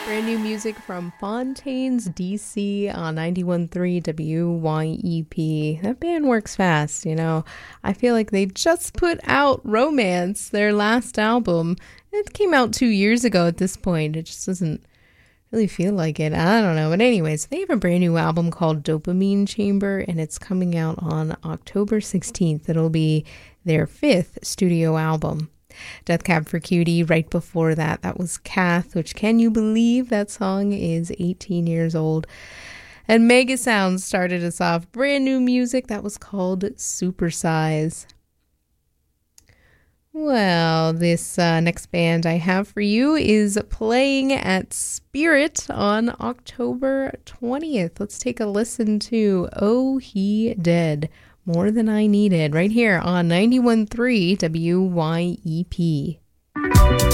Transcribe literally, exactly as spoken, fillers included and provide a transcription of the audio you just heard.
Brand new music from Fontaines D C on ninety-one point three W Y E P. That band works fast, you know. I feel like they just put out Romance, their last album. It came out two years ago at this point. It just doesn't really feel like it. I don't know. But anyways, they have a brand new album called Dopamine Chamber, and it's coming out on October sixteenth. It'll be their fifth studio album. Death Cab for Cutie, right before that, that was Cath, which, can you believe that song is eighteen years old? And Mega Sound started us off, brand new music that was called Supersize. Well, this uh, next band I have for you is playing at Spirit on October twentieth. Let's take a listen to Oh He Dead, More Than I Needed, right here on ninety-one point three W Y E P.